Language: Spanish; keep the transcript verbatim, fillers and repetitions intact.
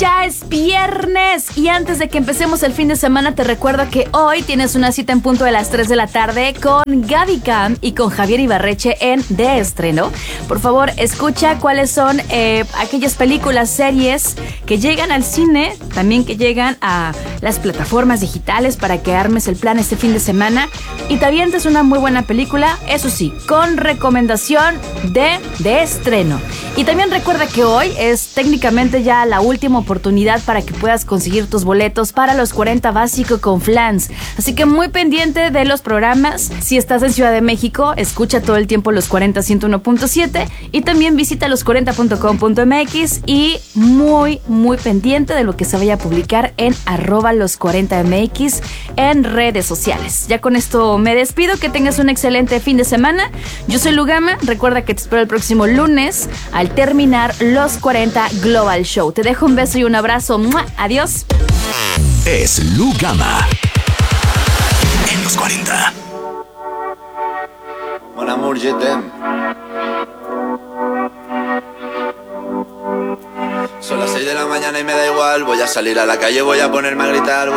ya es viernes y antes de que empecemos el fin de semana te recuerdo que hoy tienes una cita en punto de las tres de la tarde con Gaby Cam y con Javier Ibarreche en De Estreno. Por favor, escucha cuáles son eh, aquellas películas, series que llegan al cine, también que llegan a las plataformas digitales para que armes el plan este fin de semana y te avientes una muy buena película, eso sí, con recomendación de De Estreno. Y también recuerda que hoy es técnicamente ya la última oportunidad para que puedas conseguir tus boletos para los cuarenta Básico con Flans. Así que muy pendiente de los programas. Si estás en Ciudad de México, escucha todo el tiempo los cuarenta ciento uno punto siete y también visita los cuarenta punto com punto m x y muy, muy pendiente de lo que se vaya a publicar en arroba los cuarenta m x en redes sociales. Ya con esto me despido, que tengas un excelente fin de semana. Yo soy Lugama, recuerda que te espero el próximo lunes al terminar los cuarenta Global Show. Te dejo un beso y un abrazo. ¡Mua! Adiós. Es Lugama en los cuarenta. Mon amour, je t'aime. Son las seis de la mañana y me da igual. Voy a salir a la calle, voy a ponerme a gritar.